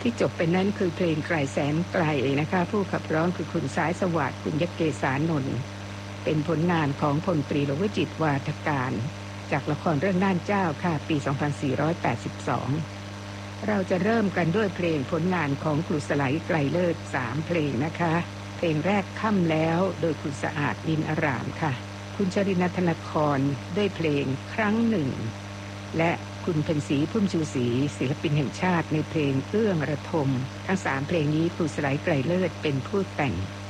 ที่จบไปนั้นคือเพลงไกลแสนไกลนะคะผู้ขับร้องคือคุณสายสวัสดิ์คุณยเกษานนท์เป็นผลงานของพลตรีลวจิตวาทการจากละครเรื่องน่านเจ้าค่ะปี 2482 เราจะเริ่มกันด้วยเพลงผลงานของครูสไลไกรเลิศ3เพลงนะคะเพลงแรกค่ำแล้วโดยคุณสะอาดนินอารามค่ะคุณชรินทร์ธนครด้วยเพลงครั้งหนึ่งและคุณเพ็ญศรีพุ่มชูศรีศิลปินแห่งชาติในเพลงเอื้องระทมทั้ง3เพลงนี้ครูสไลไกรเลิศเป็นผู้แต่ง